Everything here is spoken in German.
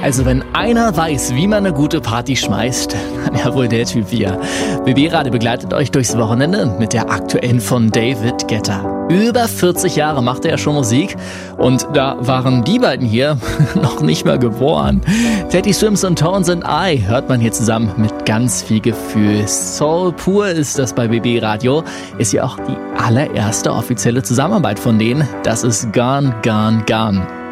Also wenn einer weiß, wie man eine gute Party schmeißt, dann ja wohl der Typ hier. BB Radio begleitet euch durchs Wochenende mit der aktuellen von David Guetta. Über 40 Jahre machte er schon Musik und da waren die beiden hier noch nicht mal geboren. Teddy Swims und Tones and I hört man hier zusammen mit ganz viel Gefühl. Soul pur ist das bei BB Radio. Ist ja auch die allererste offizielle Zusammenarbeit von denen. Das ist Gone, Gone, Gone.